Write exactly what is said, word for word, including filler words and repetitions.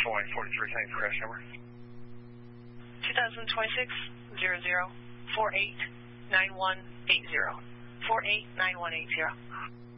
Hawaii forty-three, thanks, crash number. twenty twenty-six zero zero four eight nine one eight zero. four eight nine one eight zero.